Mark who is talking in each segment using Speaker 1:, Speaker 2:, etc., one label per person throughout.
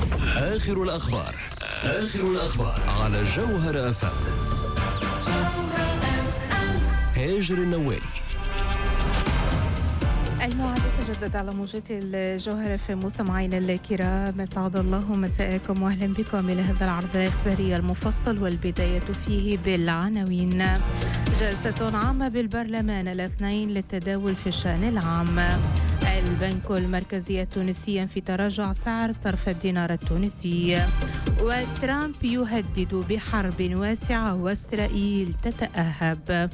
Speaker 1: آخر الأخبار على جوهر FM. هاجر النوالي.
Speaker 2: الموعد يتجدد على موجة الجوهر في مستمعينا الكرام، أسعد الله مساءكم وأهلا بكم إلى هذا العرض الإخباري المفصل، والبداية فيه بالعناوين. جلسة عامة بالبرلمان الاثنين للتداول في الشأن العام. البنك المركزي التونسي في تراجع سعر صرف الدينار التونسي. وترامب يهدد بحرب واسعة وإسرائيل تتأهب.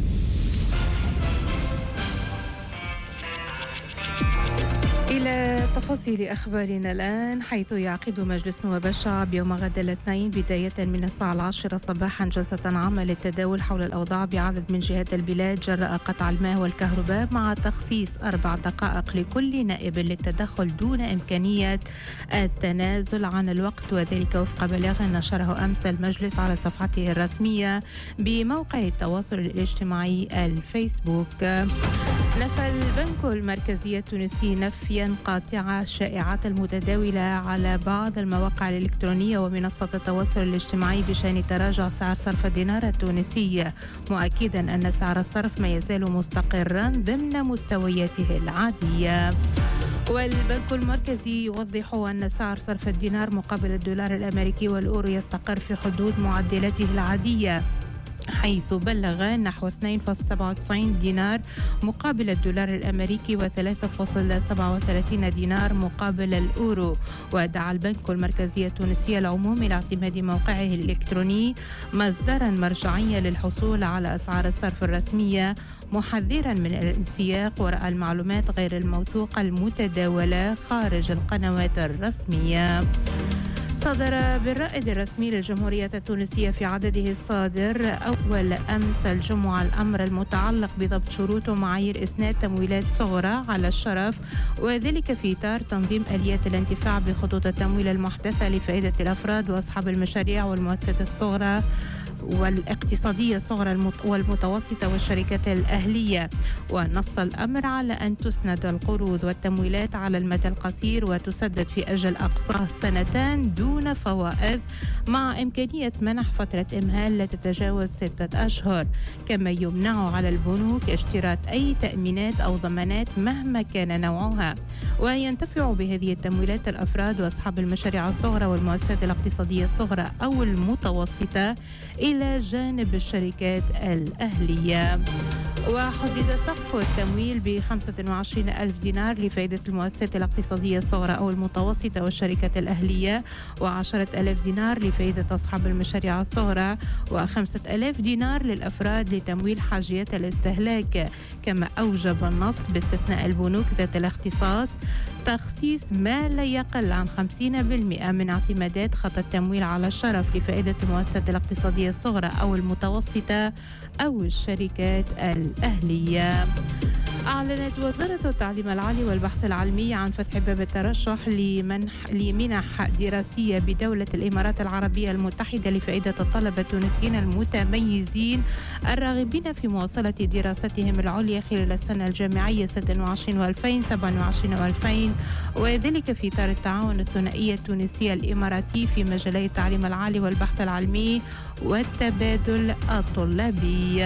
Speaker 2: إلى تفاصيل أخبارنا الآن، حيث يعقد مجلس نواب الشعب يوم غد الاثنين بداية من الساعة 10 صباحا جلسة عامة للتداول حول الأوضاع بعدد من جهات البلاد جراء قطع الماء والكهرباء، مع تخصيص 4 دقائق لكل نائب للتدخل دون إمكانية التنازل عن الوقت، وذلك وفق بلاغ نشره أمس المجلس على صفحته الرسمية بموقع التواصل الاجتماعي الفيسبوك. نفى البنك المركزي التونسي نفيا قاطعا الشائعات المتداولة على بعض المواقع الإلكترونية ومنصات التواصل الاجتماعي بشأن تراجع سعر صرف الدينار التونسي، مؤكدا أن سعر الصرف ما يزال مستقرا ضمن مستوياته العادية. والبنك المركزي يوضح أن سعر صرف الدينار مقابل الدولار الأمريكي والأورو يستقر في حدود معدلاته العادية، حيث بلغ نحو 2.97 دينار مقابل الدولار الأمريكي و3.37 دينار مقابل الأورو. ودعا البنك المركزي التونسي العموم إلى اعتماد موقعه الإلكتروني مصدرا مرجعيا للحصول على أسعار الصرف الرسمية، محذرا من الانسياق وراء المعلومات غير الموثوقة المتداولة خارج القنوات الرسمية. صدر بالرائد الرسمي للجمهورية التونسية في عدده الصادر أول أمس الجمعة الأمر المتعلق بضبط شروط ومعايير إسناد تمويلات صغرى على الشرف، وذلك في إطار تنظيم آليات الانتفاع بخطوط التمويل المحدثة لفائدة الأفراد وأصحاب المشاريع والمؤسسات الصغرى والاقتصادية الصغرى والمتوسطة والشركات الأهلية. ونص الأمر على أن تسند القروض والتمويلات على المدى القصير وتسدد في أجل أقصاه 2 سنين دون فوائد، مع إمكانية منح فترة إمهال لا تتجاوز 6 أشهر. كما يمنع على البنوك اشتراط أي تأمينات أو ضمانات مهما كان نوعها. وينتفع بهذه التمويلات الأفراد وأصحاب المشاريع الصغرى والمؤسسات الاقتصادية الصغرى أو المتوسطة إلى جانب الشركات الأهلية. وحدد سقف التمويل ب25 ألف دينار لفائدة المؤسسات الاقتصادية الصغرى أو المتوسطة والشركات الأهلية، و10 ألاف دينار لفائدة أصحاب المشاريع الصغرى، و5,000 دينار للأفراد لتمويل حاجيات الاستهلاك. كما أوجب النص باستثناء البنوك ذات الاختصاص تخصيص ما لا يقل عن 50% من اعتمادات خط التمويل على الشرف لفائدة المؤسسات الاقتصادية الصغرى أو المتوسطة أو الشركات الأهلية. أعلنت وزارة التعليم العالي والبحث العلمي عن فتح باب الترشح لمنح دراسية بدولة الإمارات العربية المتحدة لفائدة الطلبة التونسيين المتميزين الراغبين في مواصلة دراستهم العليا خلال السنة الجامعية 26 و2027 و2000، وذلك في إطار التعاون الثنائي التونسي الإماراتي في مجالي التعليم العالي والبحث العلمي والتبادل الطلابي.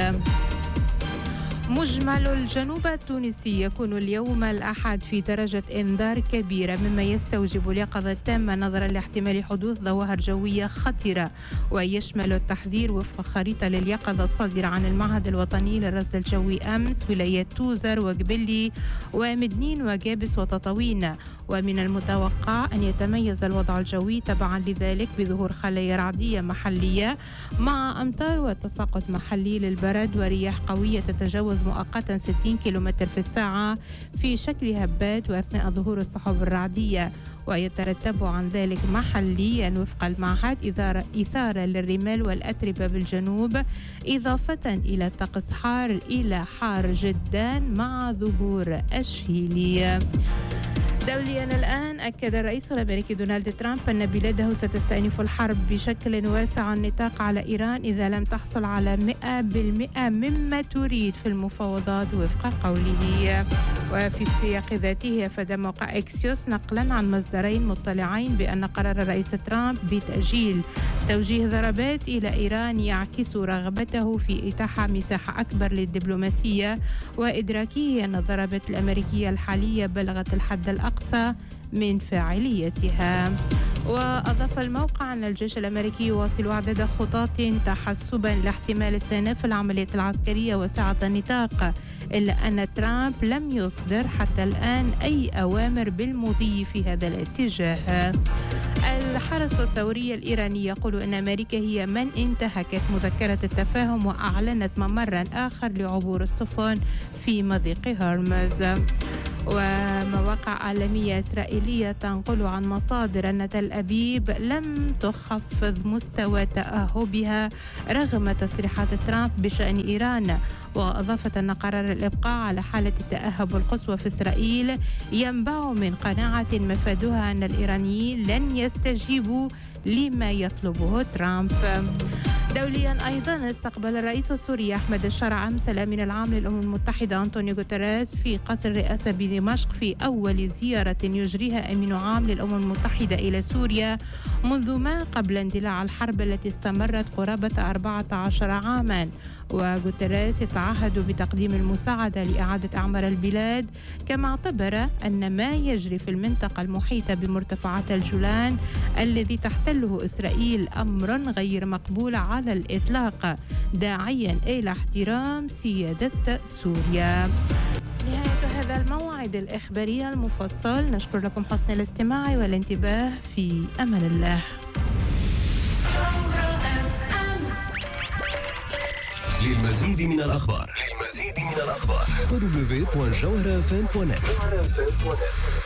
Speaker 2: مجمل الجنوب التونسي يكون اليوم الأحد في درجة إنذار كبيرة، مما يستوجب اليقظة تامة نظرا لاحتمال حدوث ظواهر جوية خطرة. ويشمل التحذير وفق خريطة لليقظة الصادرة عن المعهد الوطني للرصد الجوي أمس ولايات توزر وقبلي ومدنين وجابس وتطاوين. ومن المتوقع أن يتميز الوضع الجوي تبعا لذلك بظهور خلايا رعدية محلية مع أمطار وتساقط محلي للبرد ورياح قوية تتجاوز مؤقتا 60 كيلومتر في الساعة في شكل هبات وأثناء ظهور السحب الرعدية. ويترتب عن ذلك محليا وفق المعهد إثارة للرمال والأتربة بالجنوب، إضافة إلى طقس حار إلى حار جدا مع ظهور الشيلي. دوليا الآن أكد الرئيس الأمريكي دونالد ترامب أن بلاده ستستأنف الحرب بشكل واسع النطاق على إيران إذا لم تحصل على 100% مما تريد في المفاوضات وفق قوله. وفي السياق ذاته أفاد موقع إكسيوس نقلا عن مصدرين مطلعين بأن قرار الرئيس ترامب بتأجيل توجيه ضربات إلى إيران يعكس رغبته في إتاحة مساحة أكبر للدبلوماسية وإدراكه أن الضربات الأمريكية الحالية بلغت الحد الأقصى من فاعليتها. وأضاف الموقع أن الجيش الأمريكي يواصل عدد خطط تحسبا لاحتمال استئناف العمليات العسكرية واسعة النطاق، إلا أن ترامب لم يصدر حتى الآن أي أوامر بالمضي في هذا الاتجاه. الحرس الثوري الإيراني يقول أن أمريكا هي من انتهكت مذكرة التفاهم وأعلنت ممرا آخر لعبور السفن في مضيق هرمز. ومواقع عالمية إسرائيلية تنقل عن مصادر أن تل أبيب لم تخفض مستوى تأهبها رغم تصريحات ترامب بشأن إيران. وأضافت أن قرار الإبقاء على حالة التأهب القصوى في إسرائيل ينبع من قناعة مفادها أن الإيرانيين لن يستجيبوا لما يطلبه ترامب. دوليا أيضا استقبل الرئيس السوري أحمد الشرع أمس الأمين العام للأمم المتحدة أنطونيو غوتيريز في قصر الرئاسة بدمشق في أول زيارة يجريها أمين عام للأمم المتحدة إلى سوريا منذ ما قبل اندلاع الحرب التي استمرت قرابة 14 عاما. وغوتيريز يتعهد بتقديم المساعدة لإعادة أعمار البلاد، كما اعتبر أن ما يجري في المنطقة المحيطة بمرتفعات الجولان الذي تحتله إسرائيل أمر غير مقبول على الإطلاق، داعيا إلى احترام سيادة سوريا. نهاية هذا الموعد الإخباري المفصل، نشكر لكم حسن الاستماع والانتباه. في أمان الله.
Speaker 1: للمزيد من الأخبار www.jawharafm.net